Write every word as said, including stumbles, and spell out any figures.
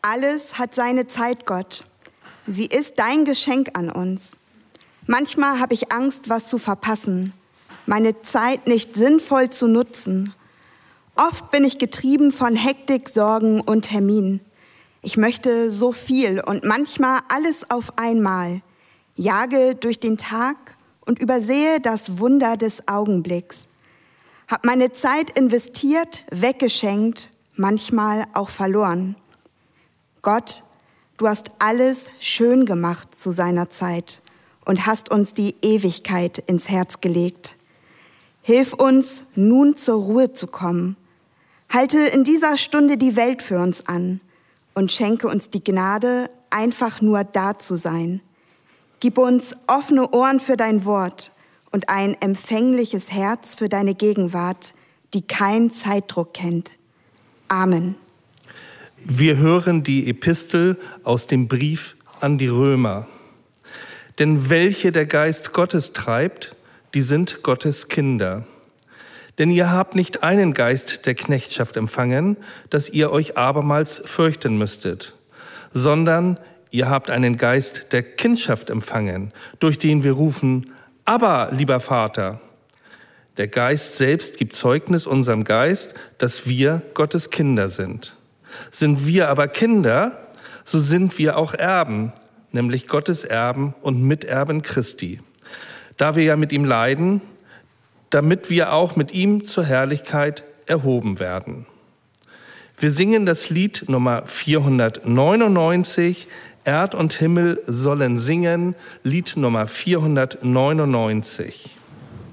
Alles hat seine Zeit, Gott. Sie ist dein Geschenk an uns. Manchmal habe ich Angst, was zu verpassen, meine Zeit nicht sinnvoll zu nutzen. Oft bin ich getrieben von Hektik, Sorgen und Terminen. Ich möchte so viel und manchmal alles auf einmal, jage durch den Tag und übersehe das Wunder des Augenblicks. Hab meine Zeit investiert, weggeschenkt, manchmal auch verloren. Gott, du hast alles schön gemacht zu seiner Zeit und hast uns die Ewigkeit ins Herz gelegt. Hilf uns, nun zur Ruhe zu kommen. Halte in dieser Stunde die Welt für uns an und schenke uns die Gnade, einfach nur da zu sein. Gib uns offene Ohren für dein Wort und ein empfängliches Herz für deine Gegenwart, die keinen Zeitdruck kennt. Amen. Wir hören die Epistel aus dem Brief an die Römer. Denn welche der Geist Gottes treibt, die sind Gottes Kinder. Denn ihr habt nicht einen Geist der Knechtschaft empfangen, dass ihr euch abermals fürchten müsstet, sondern ihr habt einen Geist der Kindschaft empfangen, durch den wir rufen, aber, lieber Vater. Der Geist selbst gibt Zeugnis unserem Geist, dass wir Gottes Kinder sind. Sind wir aber Kinder, so sind wir auch Erben, nämlich Gottes Erben und Miterben Christi. Da wir ja mit ihm leiden, damit wir auch mit ihm zur Herrlichkeit erhoben werden. Wir singen das Lied Nummer vierhundertneunundneunzig, Erd und Himmel sollen singen, Lied Nummer vierhundertneunundneunzig.